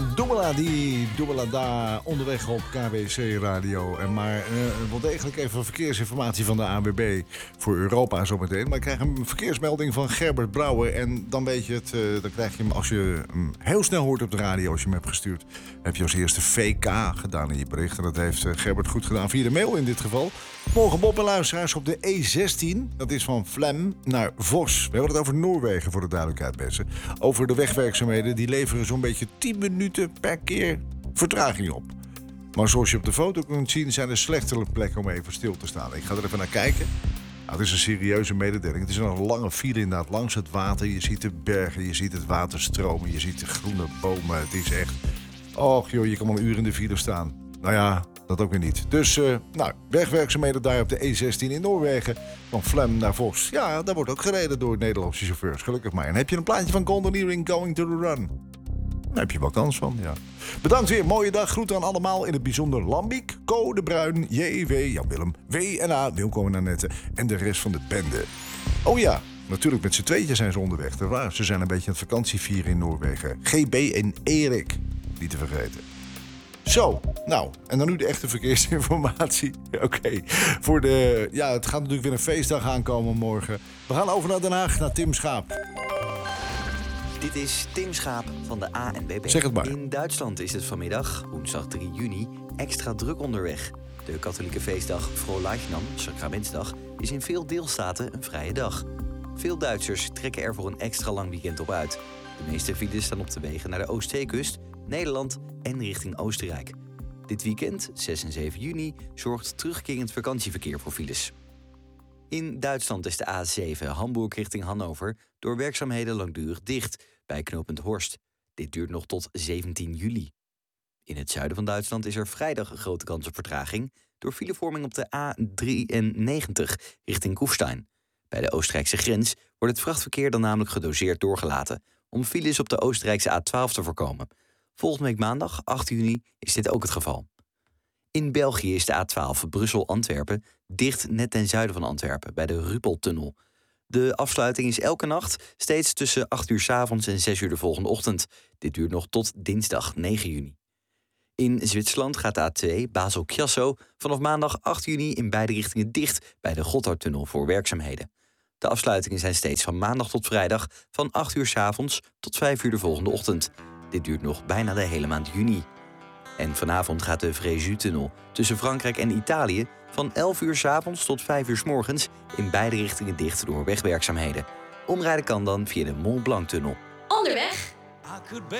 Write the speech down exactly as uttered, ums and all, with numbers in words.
Doemela, die Doemela daar onderweg op K W C Radio. En maar uh, wel degelijk even verkeersinformatie van de A N W B voor Europa zometeen. Maar ik krijg een verkeersmelding van Gerbert Brouwer. En dan weet je het, uh, dan krijg je hem als je hem heel snel hoort op de radio, als je hem hebt gestuurd. Heb je als eerste V K gedaan in je bericht. En dat heeft uh, Gerbert goed gedaan via de mail in dit geval. Morgen Bob en luisteraars op de E zestien. Dat is van Vlem naar Vos. We hebben het over Noorwegen voor de duidelijkheid, mensen. Over de wegwerkzaamheden. Die leveren zo'n beetje tien minuten per keer vertraging op. Maar zoals je op de foto kunt zien, zijn er slechtere plekken om even stil te staan. Ik ga er even naar kijken. Nou, het is een serieuze mededeling. Het is een lange file inderdaad langs het water. Je ziet de bergen, je ziet het water stromen, je ziet de groene bomen. Het is echt... Och joh, je kan wel een uur in de file staan. Nou ja, dat ook weer niet. Dus, uh, nou, wegwerkzaamheden daar op de E zestien in Noorwegen. Van Vlem naar Vos. Ja, daar wordt ook gereden door Nederlandse chauffeurs. Gelukkig maar. En heb je een plaatje van Golden Earring Going to the Run? Daar heb je wel kans van, ja. Bedankt weer, mooie dag. Groeten aan allemaal, in het bijzonder Lambiek, Co de Bruin, J W, Jan Willem, W en A, Wilco en Annette en de rest van de bende. Oh ja, natuurlijk met z'n tweetjes zijn ze onderweg. Waar? Ze zijn een beetje aan het vakantievieren in Noorwegen. G B en Erik, niet te vergeten. Zo, nou, en dan nu de echte verkeersinformatie. Oké, okay. Voor de... Ja, het gaat natuurlijk weer een feestdag aankomen morgen. We gaan over naar Den Haag, naar Tim Schaap. Dit is Tim Schaap van de A N W B. Zeg het maar. In Duitsland is het vanmiddag, woensdag drie juni, extra druk onderweg. De katholieke feestdag Frohleichnam, Sacramentsdag, is in veel deelstaten een vrije dag. Veel Duitsers trekken er voor een extra lang weekend op uit. De meeste files staan op de wegen naar de Oostzeekust, Nederland en richting Oostenrijk. Dit weekend, zes en zeven juni, zorgt terugkerend vakantieverkeer voor files. In Duitsland is de A zeven Hamburg richting Hannover door werkzaamheden langdurig dicht bij knooppunt Horst. Dit duurt nog tot zeventien juli. In het zuiden van Duitsland is er vrijdag een grote kans op vertraging door filevorming op de A drieënnegentig richting Kufstein. Bij de Oostenrijkse grens wordt het vrachtverkeer dan namelijk gedoseerd doorgelaten om files op de Oostenrijkse A twaalf te voorkomen. Volgende week maandag, acht juni, is dit ook het geval. In België is de A twaalf Brussel-Antwerpen dicht net ten zuiden van Antwerpen, bij de Ruppeltunnel. De afsluiting is elke nacht steeds tussen acht uur 's avonds en zes uur de volgende ochtend. Dit duurt nog tot dinsdag negen juni. In Zwitserland gaat de A twee Basel-Chiasso vanaf maandag acht juni in beide richtingen dicht bij de Gotthardtunnel voor werkzaamheden. De afsluitingen zijn steeds van maandag tot vrijdag van acht uur 's avonds tot vijf uur de volgende ochtend. Dit duurt nog bijna de hele maand juni. En vanavond gaat de Fréjus-tunnel tussen Frankrijk en Italië van elf uur 's avonds tot vijf uur 's morgens in beide richtingen dicht door wegwerkzaamheden. Omrijden kan dan via de Mont Blanc-tunnel. Onderweg